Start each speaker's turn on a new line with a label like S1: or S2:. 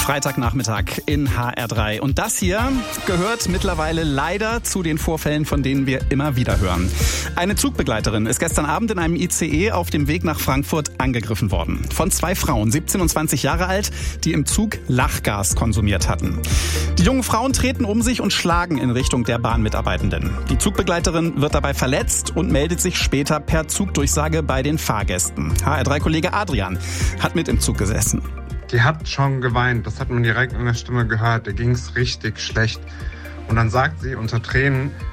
S1: Freitagnachmittag in HR3. Und das hier gehört mittlerweile leider zu den Vorfällen, von denen wir immer wieder hören. Eine Zugbegleiterin ist gestern Abend in einem ICE auf dem Weg nach Frankfurt angegriffen worden. Von 2 Frauen, 17 und 20 Jahre alt, die im Zug Lachgas konsumiert hatten. Die jungen Frauen treten um sich und schlagen in Richtung der Bahnmitarbeitenden. Die Zugbegleiterin wird dabei verletzt und meldet sich später per Zugdurchsage bei den Fahrgästen. HR3-Kollege Adrian hat mit im Zug gesessen.
S2: Die hat schon geweint, das hat man direkt in der Stimme gehört, der ging's richtig schlecht. Und dann sagt sie unter Tränen,